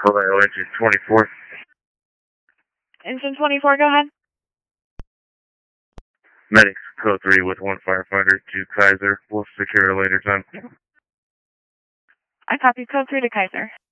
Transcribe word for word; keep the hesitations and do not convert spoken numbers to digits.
Hello, engine twenty-four. Engine twenty-four, go ahead. Medics, code three with one firefighter to Kaiser. We'll secure a later time. I copy code three to Kaiser.